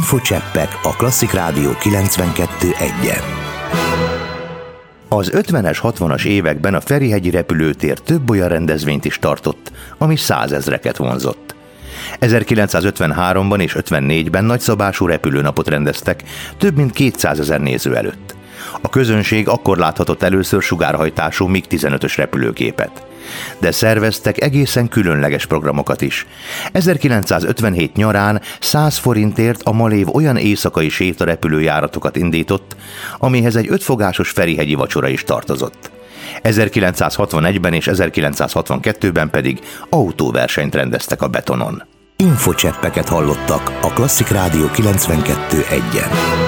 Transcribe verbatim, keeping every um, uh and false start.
Infocseppek a Klasszik Rádió kilencvenkettő egyen. Az ötvenes, hatvanas években a Ferihegyi repülőtér több olyan rendezvényt is tartott, ami százezreket vonzott. ezerkilencszázötvenháromban és ötvennégyben nagyszabású repülőnapot rendeztek több mint kétszázezer néző előtt. A közönség akkor láthatott először sugárhajtású mig tizenötös repülőgépet. De szerveztek egészen különleges programokat is. ezerkilencszázötvenhét nyarán száz forintért a Malév olyan éjszakai sétarepülőjáratokat indított, amihez egy ötfogásos ferihegyi vacsora is tartozott. ezerkilencszázhatvanegyben és ezerkilencszázhatvankettőben pedig autóversenyt rendeztek a betonon. Infocseppeket hallottak a Klasszik Rádió kilencvenkettő egyen.